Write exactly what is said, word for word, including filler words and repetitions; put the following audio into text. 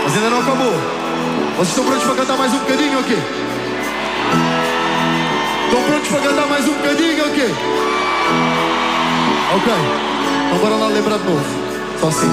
Mas ainda não acabou. Vocês estão prontos para cantar mais um bocadinho aqui? Estão prontos para cantar mais um bocadinho aqui? Ok. Então bora lá lembrar de novo. Só assim.